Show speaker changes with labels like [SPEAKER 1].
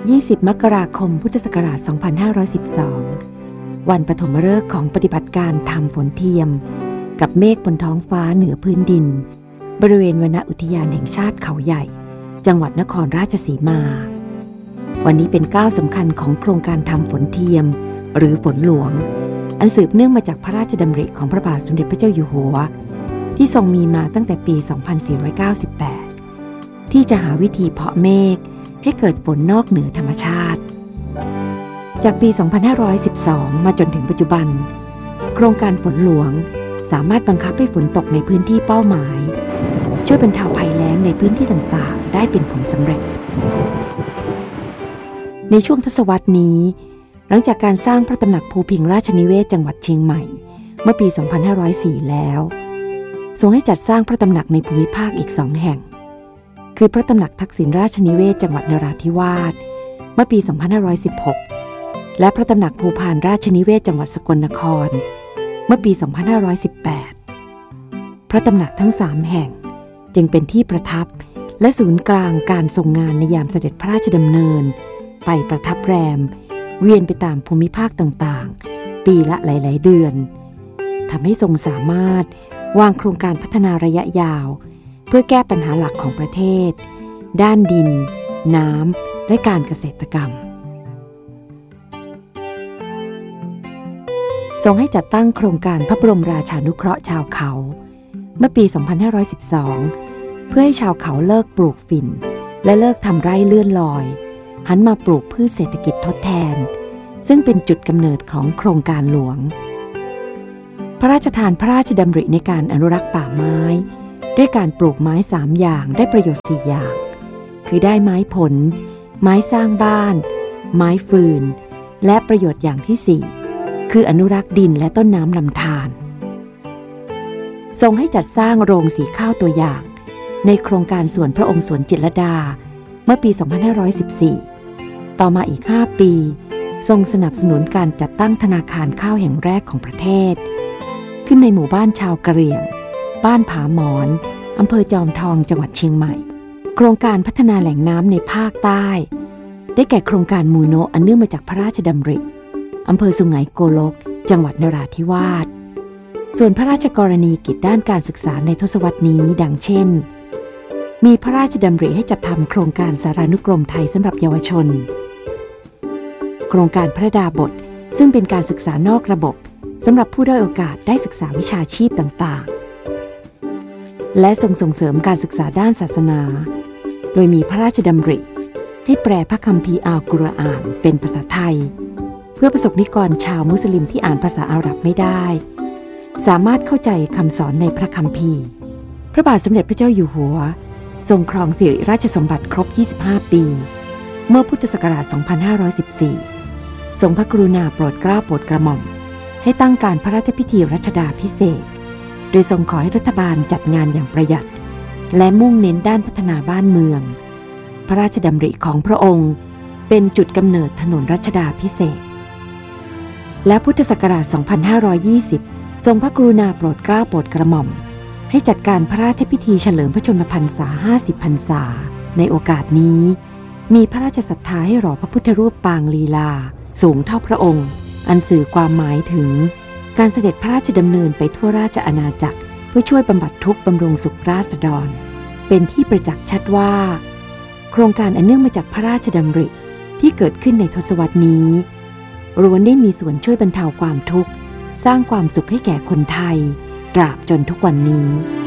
[SPEAKER 1] 20 มกราคม พุทธศักราช 2512 วันปฐมฤกษ์ของปฏิบัติการทำฝนเทียมกับเมฆบนท้องฟ้าเหนือพื้นดินบริเวณวนอุทยานแห่งชาติเขาใหญ่จังหวัดนครราชสีมา วันนี้เป็นก้าวสำคัญของโครงการทำฝนเทียมหรือฝนหลวงอันสืบเนื่องมาจากพระราชดำริของพระบาทสมเด็จพระเจ้าอยู่หัวที่ทรงมีมาตั้งแต่ปี 2498 ที่จะหาวิธีเพาะเมฆให้เกิดฝนนอกเหนือธรรมชาติจากปี 2512 มาจนถึงปัจจุบันโครงการฝนหลวงสามารถบังคับให้ฝนตกในพื้นที่เป้าหมายช่วยบรรเทาภัยแล้งในพื้นที่ต่างๆได้เป็นผลสำเร็จในช่วงทศวรรษนี้หลังจากการสร้างพระตำหนักภูพิงราชนิเวศจังหวัดเชียงใหม่เมื่อปี 2504 แล้วทรงให้จัดสร้างพระตำหนักในภูมิภาคอีก2 แห่งคือพระตำหนักทักษิณราชนิเวศจังหวัดนราธิวาสเมื่อปี 2516 และพระตำหนักภูพานราชนิเวศจังหวัดสกลนครเมื่อปี 2518 พระตำหนักทั้ง3 แห่งจึงเป็นที่ประทับและศูนย์กลางการทรงงานในยามเสด็จพระราชดำเนินไปประทับแรมเวียนไปตามภูมิภาคต่างๆปีละหลายๆเดือนทำให้ทรงสามารถวางโครงการพัฒนาระยะยาวเพื่อแก้ปัญหาหลักของประเทศด้านดินน้ำและการเกษตรกรรมทรงให้จัดตั้งโครงการพระบรมราชานุเคราะห์ชาวเขาเมื่อปี 2512 เพื่อให้ชาวเขาเลิกปลูกฝิ่นและเลิกทำไร่เลื่อนลอยหันมาปลูกพืชเศรษฐกิจทดแทนซึ่งเป็นจุดกำเนิดของโครงการหลวงพระราชทานพระราชดำริในการอนุรักษ์ป่าไม้ด้วยการปลูกไม้3 อย่างได้ประโยชน์4 อย่างคือได้ไม้ผลไม้สร้างบ้านไม้ฟืนและประโยชน์อย่างที่4คืออนุรักษ์ดินและต้นน้ำลำธารทรงให้จัดสร้างโรงสีข้าวตัวอย่างในโครงการสวนพระองค์สวนจิตรลดาเมื่อปี 2514 ต่อมาอีก5 ปีทรงสนับสนุนการจัดตั้งธนาคารข้าวแห่งแรกของประเทศขึ้นในหมู่บ้านชาวกะเหรี่ยงบ้านผาหมอนอำเภอจอมทองจังหวัดเชียงใหม่โครงการพัฒนาแหล่งน้ำในภาคใต้ได้แก่โครงการมูโนะอันเนื่องมาจากพระราชดำริอำเภอสุไหงโกลกจังหวัดนราธิวาสส่วนพระราชกรณีกิจด้านการศึกษาในทศวรรษนี้ดังเช่นมีพระราชดำริให้จัดทำโครงการสารานุกรมไทยสำหรับเยาวชนโครงการพระดาบทซึ่งเป็นการศึกษานอกระบบสำหรับผู้ด้อยโอกาสได้ศึกษาวิชาชีพต่างๆและส่งเสริมการศึกษาด้านศาสนาโดยมีพระราชดำริให้แปลพระคัมภีร์อัลกุรอานเป็นภาษาไทยเพื่อประสบนิกรชาวมุสลิมที่อ่านภาษาอาหรับไม่ได้สามารถเข้าใจคำสอนในพระคัมภีร์พระบาทสมเด็จพระเจ้าอยู่หัวทรงครองสิริราชสมบัติครบ 25 ปีเมื่อพุทธศักราช 2514 ทรงพระกรุณาโปรดเกล้าโปรดกระหม่อมให้ตั้งการพระราชพิธีรัชดาภิเษกโดยทรงขอให้รัฐบาลจัดงานอย่างประหยัดและมุ่งเน้นด้านพัฒนาบ้านเมืองพระราชดำริของพระองค์เป็นจุดกำเนิดถนนรัชดาภิเษกและพุทธศักราช 2520 ทรงพระกรุณาโปรดเกล้าโปรดกระหม่อมให้จัดการพระราชพิธีเฉลิมพระชนมพรรษา 50 พรรษาในโอกาสนี้มีพระราชศรัทธาให้หล่อพระพุทธรูปปางลีลาสูงเท่าพระองค์อันสื่อความหมายถึงการเสด็จพระราชดำเนินไปทั่วราชอาณาจักรเพื่อช่วยบำบัดทุกข์บำรุงสุขราษฎรเป็นที่ประจักษ์ชัดว่าโครงการอันเนื่องมาจากพระราชดำริที่เกิดขึ้นในทศวรรษนี้ล้วนได้มีส่วนช่วยบรรเทาความทุกข์สร้างความสุขให้แก่คนไทยตราบจนทุกวันนี้